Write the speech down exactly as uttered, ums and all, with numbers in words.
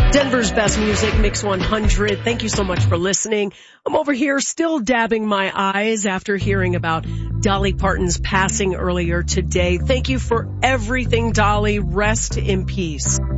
Denver's best music, Mix one hundred. Thank you so much for listening. I'm over here still dabbing my eyes after hearing about Dolly Parton's passing earlier today. Thank you for everything, Dolly. Rest in peace.